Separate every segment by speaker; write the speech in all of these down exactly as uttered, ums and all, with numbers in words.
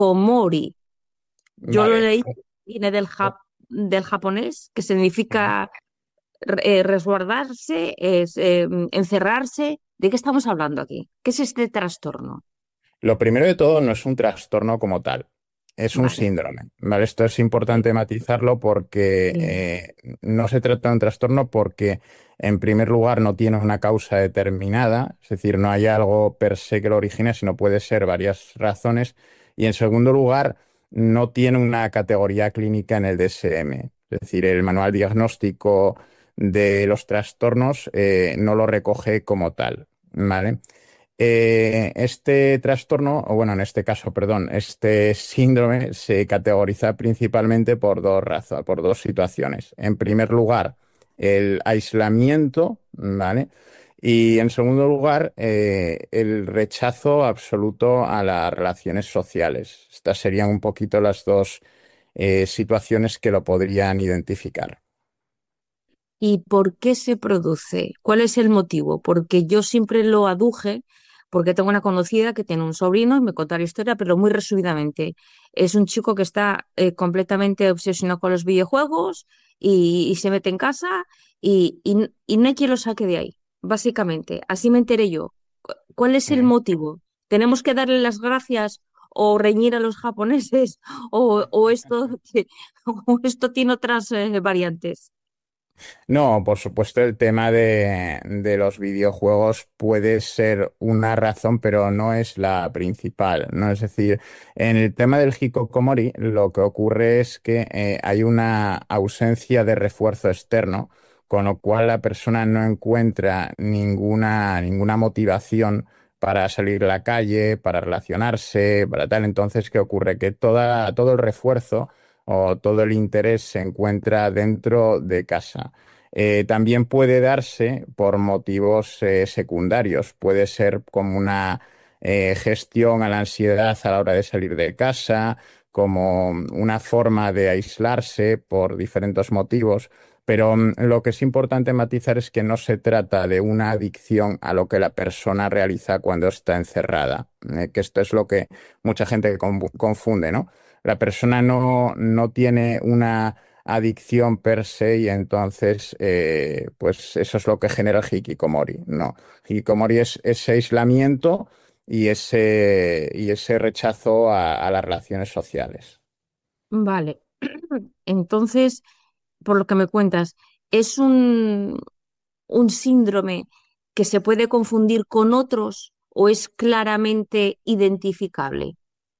Speaker 1: hikikomori. Yo lo
Speaker 2: Vale.
Speaker 1: leí, viene del, jap- del japonés, que significa eh, resguardarse, es, eh, encerrarse. ¿De qué estamos hablando aquí? ¿Qué es este trastorno?
Speaker 2: Lo primero de todo no es un trastorno como tal, es un
Speaker 1: Vale.
Speaker 2: síndrome, ¿vale? Esto es
Speaker 1: Sí,
Speaker 2: importante matizarlo porque
Speaker 1: sí.
Speaker 2: eh, no se trata de un trastorno porque, en primer lugar, no tiene una causa determinada, es decir, no hay algo per se que lo origine, sino puede ser varias razones. Y, en segundo lugar, no tiene una categoría clínica en el D S M, es decir, el manual diagnóstico de los trastornos eh, no lo recoge como tal, ¿vale? Eh, este trastorno, o bueno, en este caso, perdón, este síndrome se categoriza principalmente por dos razones, por dos situaciones. En primer lugar, el aislamiento, ¿vale? Y en segundo lugar, eh, el rechazo absoluto a las relaciones sociales. Estas serían un poquito las dos eh, situaciones que lo podrían identificar.
Speaker 1: ¿Y por qué se produce? ¿Cuál es el motivo? Porque yo siempre lo aduje, porque tengo una conocida que tiene un sobrino y me contó la historia, pero muy resumidamente. Es un chico que está eh, completamente obsesionado con los videojuegos y, y se mete en casa y, y, y no hay quien lo saque de ahí, básicamente. Así me enteré yo. Cu- ¿Cuál es el
Speaker 2: Mm.
Speaker 1: motivo? ¿Tenemos que darle las gracias o reñir a los japoneses o, o esto, o esto tiene otras eh, variantes?
Speaker 2: No, por supuesto, el tema de, de los videojuegos puede ser una razón, pero no es la principal, ¿no? Es decir, en el tema del hikikomori, lo que ocurre es que eh, hay una ausencia de refuerzo externo, con lo cual la persona no encuentra ninguna, ninguna motivación para salir a la calle, para relacionarse, para tal. Entonces, ¿qué ocurre? Que toda, todo el refuerzo o todo el interés se encuentra dentro de casa. Eh, también puede darse por motivos eh, secundarios. Puede ser como una eh, gestión a la ansiedad a la hora de salir de casa, como una forma de aislarse por diferentes motivos. Pero mm, lo que es importante matizar es que no se trata de una adicción a lo que la persona realiza cuando está encerrada, eh, que esto es lo que mucha gente con- confunde, ¿no? La persona no, no tiene una adicción per se y entonces eh, pues eso es lo que genera el hikikomori. No, hikikomori es ese aislamiento y ese, y ese rechazo a, a las relaciones sociales.
Speaker 1: Vale. Entonces, por lo que me cuentas, ¿es un, un síndrome que se puede confundir con otros o es claramente identificable?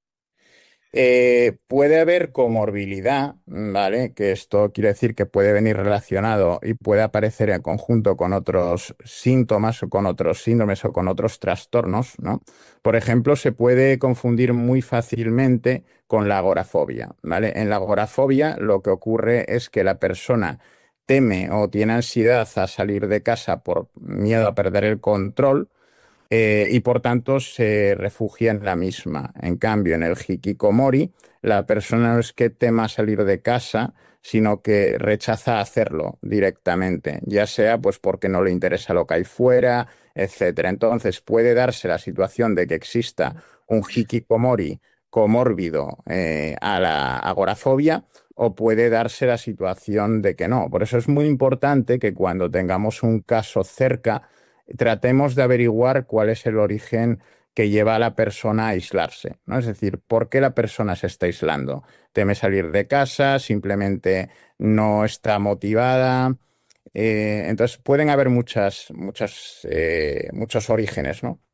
Speaker 2: Eh, puede haber comorbilidad, ¿vale? Que esto quiere decir que puede venir relacionado y puede aparecer en conjunto con otros síntomas o con otros síndromes o con otros trastornos, ¿no? Por ejemplo, se puede confundir muy fácilmente con la agorafobia, ¿vale? En la agorafobia lo que ocurre es que la persona teme o tiene ansiedad a salir de casa por miedo a perder el control eh, y por tanto se refugia en la misma. En cambio, en el hikikomori, la persona no es que tema salir de casa, sino que rechaza hacerlo directamente, ya sea pues porque no le interesa lo que hay fuera, etcétera. Entonces puede darse la situación de que exista un hikikomori comórbido eh, a la agorafobia o puede darse la situación de que no. Por eso es muy importante que cuando tengamos un caso cerca, tratemos de averiguar cuál es el origen que lleva a la persona a aislarse, ¿no? Es decir, ¿por qué la persona se está aislando? ¿Teme salir de casa? ¿Simplemente no está motivada? Eh, entonces pueden haber muchas, muchas, eh, muchos orígenes, ¿no?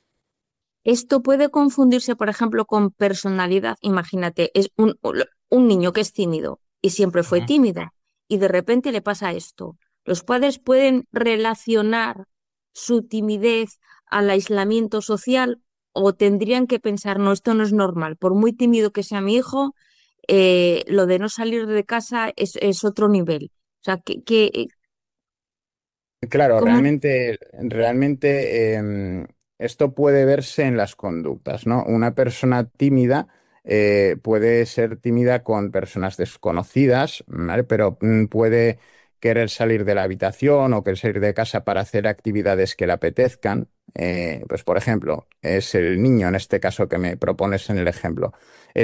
Speaker 1: Esto puede confundirse, por ejemplo, con personalidad. Imagínate, es un, un niño que es tímido y siempre fue
Speaker 2: Ujú.
Speaker 1: tímida y de repente le pasa esto. Los padres pueden relacionar su timidez al aislamiento social o tendrían que pensar, no, esto no es normal. Por muy tímido que sea mi hijo, eh, lo de no salir de casa es, es otro nivel. O sea, que, que,
Speaker 2: Claro,
Speaker 1: ¿cómo?
Speaker 2: realmente, realmente em, esto puede verse en las conductas, ¿no? Una persona tímida eh, puede ser tímida con personas desconocidas, ¿vale? Pero mm, puede querer salir de la habitación o querer salir de casa para hacer actividades que le apetezcan. Eh, pues, por ejemplo, es el niño, en este caso que me propones en el ejemplo.